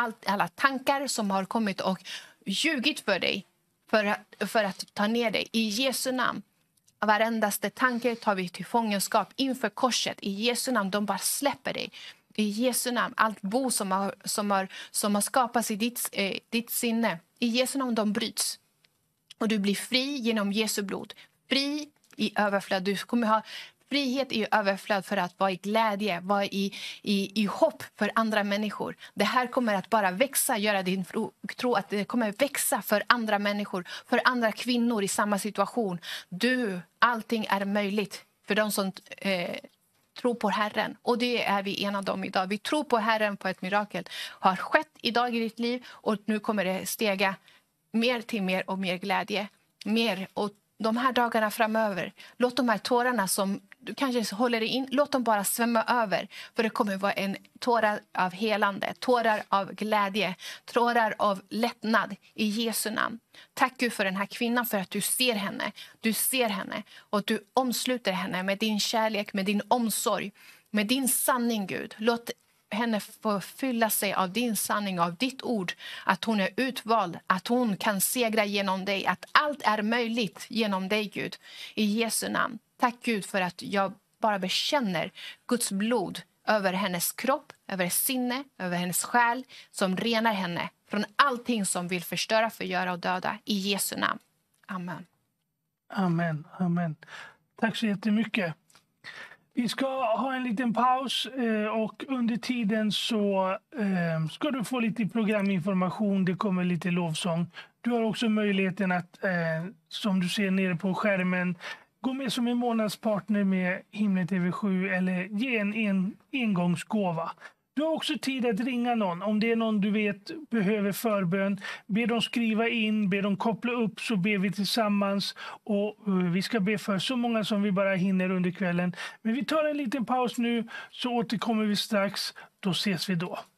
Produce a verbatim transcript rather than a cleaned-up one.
allt, alla tankar som har kommit och ljugit för dig för att, för att ta ner dig. I Jesu namn. Varendaste tanke tar vi till fångenskap inför korset. I Jesu namn, de bara släpper dig. I Jesu namn, allt bo som har, som har, som har skapats i ditt, eh, ditt sinne. I Jesu namn, de bryts. Och du blir fri genom Jesu blod. Fri i överflöd. Du kommer ha frihet i överflöd för att vara i glädje, vara i, i, i hopp för andra människor. Det här kommer att bara växa, göra din tro att det kommer att växa för andra människor, för andra kvinnor i samma situation. Du, allting är möjligt för de som eh, tror på Herren. Och det är vi enade om idag. Vi tror på Herren på ett mirakel. Har skett idag i ditt liv och nu kommer det stega mer till mer och mer glädje. Mer och de här dagarna framöver, låt de här tårarna som du kanske håller dig in, låt dem bara svämma över. För det kommer vara en tårar av helande, tårar av glädje, tårar av lättnad i Jesu namn. Tack Gud för den här kvinnan, för att du ser henne. Du ser henne och du omsluter henne med din kärlek, med din omsorg, med din sanning, Gud. Låt henne få fylla sig av din sanning, av ditt ord, att hon är utvald, att hon kan segra genom dig, att allt är möjligt genom dig, Gud, i Jesu namn. Tack Gud för att jag bara bekänner Guds blod över hennes kropp, över sinne, över hennes själ, som renar henne från allting som vill förstöra, förgöra och döda, i Jesu namn. Amen. Amen, amen. Tack så jättemycket. Vi ska ha en liten paus och under tiden så ska du få lite programinformation. Det kommer lite lovsång. Du har också möjligheten att, som du ser nere på skärmen, gå med som en månadspartner med Himlen T V sju eller ge en, en engångsgåva. Du har också tid att ringa någon. Om det är någon du vet behöver förbön, be dem skriva in, be dem koppla upp, så ber vi tillsammans. Och vi ska be för så många som vi bara hinner under kvällen. Men vi tar en liten paus nu, så återkommer vi strax. Då ses vi då.